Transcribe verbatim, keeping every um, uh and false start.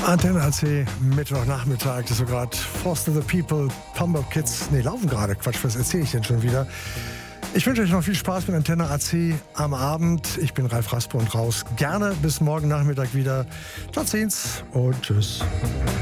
Antenne A C, Mittwochnachmittag, das ist so gerade Foster the People, Pump Kids, nee, laufen gerade, Quatsch, was erzähle ich denn schon wieder? Ich wünsche euch noch viel Spaß mit Antenne A C am Abend. Ich bin Ralf Raspe und raus. Gerne bis morgen Nachmittag wieder. Ciao, und tschüss.